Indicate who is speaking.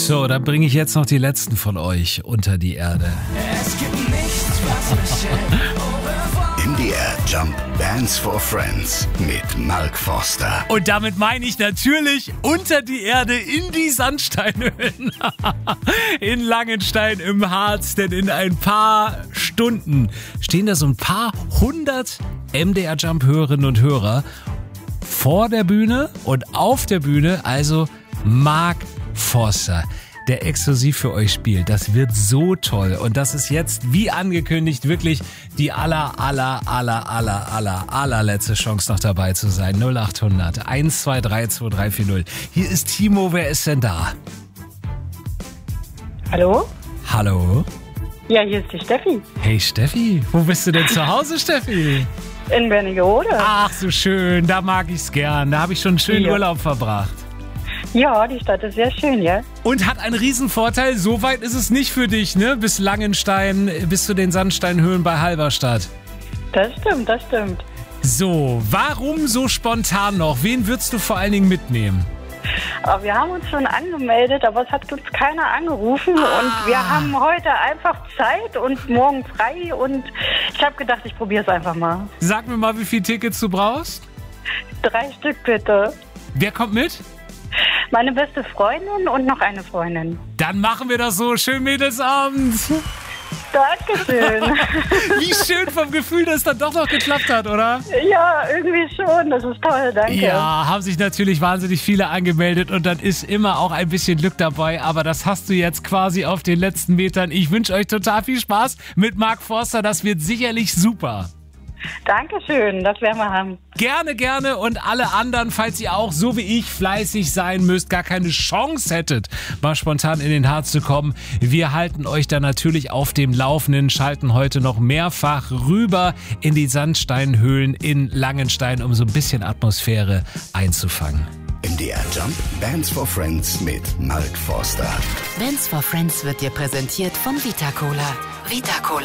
Speaker 1: So, dann bringe ich jetzt noch die letzten von euch unter die Erde.
Speaker 2: Es gibt nichts, was mich hält.
Speaker 3: In the Air Jump Bands for Friends mit Mark Forster.
Speaker 1: Und damit meine ich natürlich unter die Erde in die Sandsteinhöhlen in Langenstein im Harz. Denn in ein paar Stunden stehen da so ein paar hundert MDR Jump Hörerinnen und Hörer vor der Bühne und auf der Bühne. Also Mark Forster, der exklusiv für euch spielt. Das wird so toll. Und das ist jetzt, wie angekündigt, wirklich die allerletzte Chance noch dabei zu sein. 0800 123 2340. Hier ist Timo. Wer ist denn da?
Speaker 4: Hallo?
Speaker 1: Hallo?
Speaker 4: Ja, hier ist die Steffi.
Speaker 1: Hey Steffi, wo bist du denn zu Hause, Steffi?
Speaker 4: In Wernigerode.
Speaker 1: Ach, so schön. Da mag ich's gern. Da habe ich schon einen schönen Urlaub verbracht.
Speaker 4: Ja, die Stadt ist sehr schön, ja.
Speaker 1: Und hat einen Riesenvorteil, so weit ist es nicht für dich, ne? Bis Langenstein, bis zu den Sandsteinhöhlen bei Halberstadt.
Speaker 4: Das stimmt, das stimmt.
Speaker 1: So, warum so spontan noch? Wen würdest du vor allen Dingen mitnehmen?
Speaker 4: Aber wir haben uns schon angemeldet, aber es hat uns keiner angerufen. Und wir haben heute einfach Zeit und morgen frei. Und ich habe gedacht, ich probiere es einfach mal.
Speaker 1: Sag mir mal, wie viele Tickets du brauchst.
Speaker 4: 3 Stück bitte.
Speaker 1: Wer kommt mit?
Speaker 4: Meine beste Freundin und noch eine Freundin.
Speaker 1: Dann machen wir das so. Schönen Mädelsabend.
Speaker 4: Dankeschön.
Speaker 1: Wie schön vom Gefühl, dass es dann doch noch geklappt hat, oder?
Speaker 4: Ja, irgendwie schon. Das ist toll, danke.
Speaker 1: Ja, haben sich natürlich wahnsinnig viele angemeldet und dann ist immer auch ein bisschen Glück dabei. Aber das hast du jetzt quasi auf den letzten Metern. Ich wünsche euch total viel Spaß mit Mark Forster. Das wird sicherlich super.
Speaker 4: Dankeschön, das werden wir haben.
Speaker 1: Gerne, gerne. Und alle anderen, falls ihr auch so wie ich fleißig sein müsst, gar keine Chance hättet, mal spontan in den Harz zu kommen. Wir halten euch da natürlich auf dem Laufenden, schalten heute noch mehrfach rüber in die Sandsteinhöhlen in Langenstein, um so ein bisschen Atmosphäre einzufangen.
Speaker 3: MDR Jump Bands for Friends mit Mark Forster.
Speaker 5: Bands for Friends wird dir präsentiert von Vita Cola. Vita Cola.